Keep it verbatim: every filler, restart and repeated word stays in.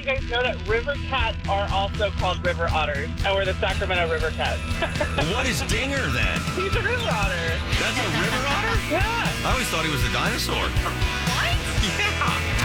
you guys know that river cats are also called river otters, and we're the Sacramento River Cats. What is Dinger then? He's a river otter. That's a river otter? Yeah. I always thought he was a dinosaur. What? Yeah.